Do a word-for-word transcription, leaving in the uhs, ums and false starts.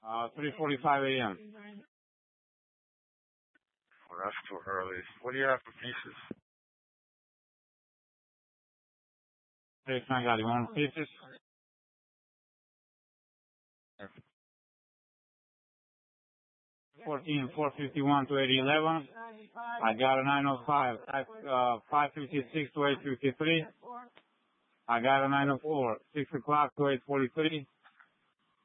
Uh, three forty-five a m Well, that's too early. What do you have for pieces? Six, I got you. Want pieces? fourteen, four fifty-one to eight eleven. I got a nine oh five, uh, five fifty-six to eight fifty-three. I got a nine oh four, six o'clock to eight forty-three.